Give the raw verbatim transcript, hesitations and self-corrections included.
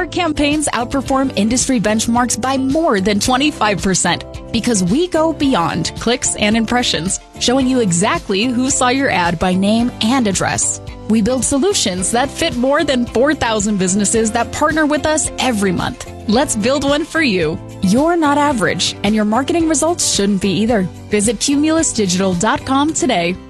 Our campaigns outperform industry benchmarks by more than twenty-five percent because we go beyond clicks and impressions, showing you exactly who saw your ad by name and address. We build solutions that fit more than four thousand businesses that partner with us every month. Let's build one for you. You're not average, and your marketing results shouldn't be either. Visit Cumulus Digital dot com today.